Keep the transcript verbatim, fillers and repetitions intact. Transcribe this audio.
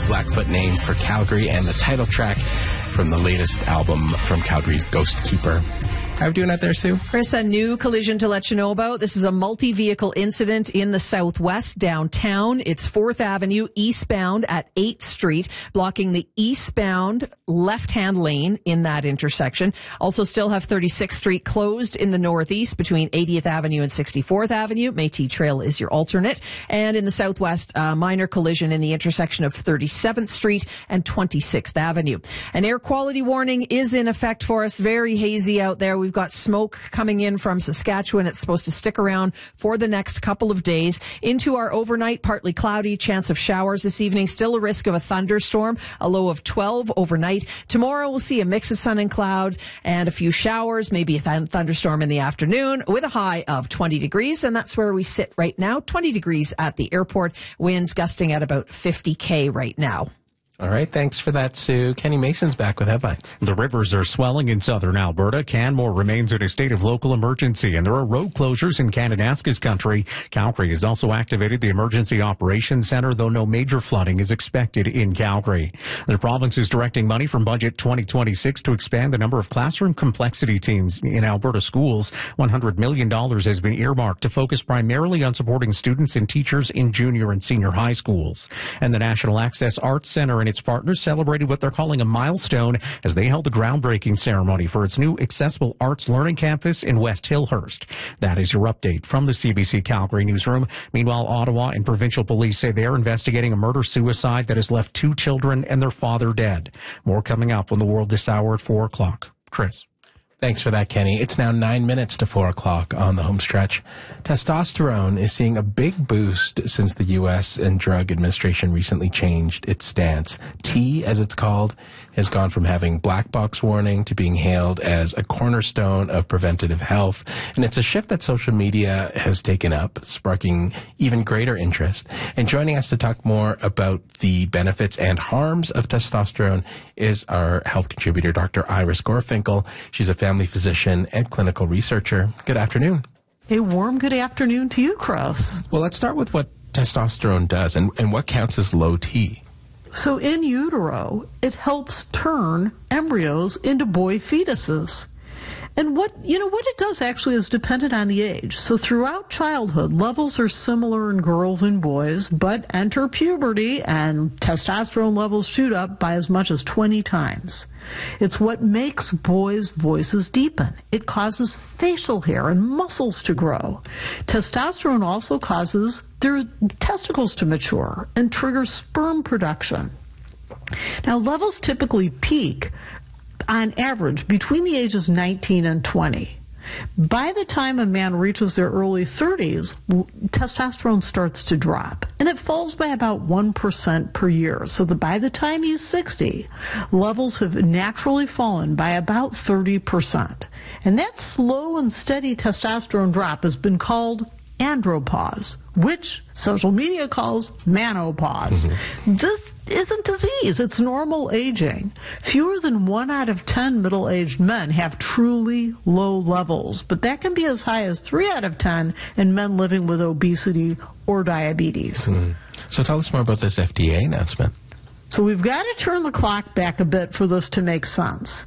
Blackfoot name for Calgary and the title track from the latest album from Calgary's Ghost Keeper. How are we doing out there, Sue? Chris, a new collision to let you know about. This is a multi-vehicle incident in the southwest downtown. It's fourth Avenue eastbound at eighth Street, blocking the eastbound left-hand lane in that intersection. Also still have thirty-sixth Street closed in the northeast between eightieth Avenue and sixty-fourth Avenue. Métis Trail is your alternate. And in the southwest, a minor collision in the intersection of thirty-seventh Street and twenty-sixth Avenue. An air quality warning is in effect for us. Very hazy out there. We've got smoke coming in from Saskatchewan. It's supposed to stick around for the next couple of days. Into our overnight, partly cloudy, chance of showers this evening. Still a risk of a thunderstorm, a low of twelve overnight. Tomorrow we'll see a mix of sun and cloud and a few showers, maybe a th- thunderstorm in the afternoon with a high of twenty degrees. And that's where we sit right now. twenty degrees at the airport. Winds gusting at about fifty K right now. All right, thanks for that, Sue. Kenny Mason's back with headlines. The rivers are swelling in southern Alberta. Canmore remains in a state of local emergency, and there are road closures in Kananaskis country. Calgary has also activated the Emergency Operations Center, though no major flooding is expected in Calgary. The province is directing money from Budget twenty twenty-six to expand the number of classroom complexity teams in Alberta schools. one hundred million dollars has been earmarked to focus primarily on supporting students and teachers in junior and senior high schools. And the National Access Arts Center and its partners celebrated what they're calling a milestone as they held a groundbreaking ceremony for its new accessible arts learning campus in West Hillhurst. That is your update from the C B C Calgary newsroom. Meanwhile, Ottawa and provincial police say they're investigating a murder-suicide that has left two children and their father dead. More coming up on The World this hour at four o'clock. Chris. Thanks for that, Kenny. It's now nine minutes to four o'clock on the home stretch. Testosterone is seeing a big boost since the U S and Drug Administration recently changed its stance. T, as it's called, has gone from having black box warning to being hailed as a cornerstone of preventative health. And it's a shift that social media has taken up, sparking even greater interest. And joining us to talk more about the benefits and harms of testosterone is our health contributor, Doctor Iris Gorfinkel. She's a family physician and clinical researcher. Good afternoon. A warm good afternoon to you, Chris. Well, let's start with what testosterone does and, and what counts as low T. So in utero, it helps turn embryos into boy fetuses. And what, you know, what it does actually is dependent on the age. So throughout childhood, levels are similar in girls and boys, but enter puberty and testosterone levels shoot up by as much as twenty times. It's what makes boys' voices deepen. It causes facial hair and muscles to grow. Testosterone also causes their testicles to mature and triggers sperm production. Now, levels typically peak on average between the ages nineteen and twenty. By the time a man reaches their early thirties, testosterone starts to drop, and it falls by about one percent per year. So that by the time he's sixty, levels have naturally fallen by about thirty percent. And that slow and steady testosterone drop has been called andropause, which social media calls menopause. Mm-hmm. This isn't disease, it's normal aging. Fewer than one out of ten middle-aged men have truly low levels, but that can be as high as three out of ten in men living with obesity or diabetes. Mm-hmm. So tell us more about this F D A announcement. So we've got to turn the clock back a bit for this to make sense.